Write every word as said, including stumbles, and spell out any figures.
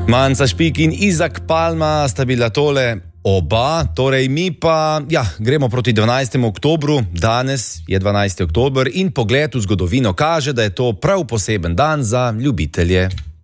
Manca Špik in Izak Palma sta bila tole oba, torej mi pa, ja, gremo proti dvanajstemu oktobru, danes je dvanajsti oktober in pogled v zgodovino kaže, da je to prav poseben dan za ljubitelje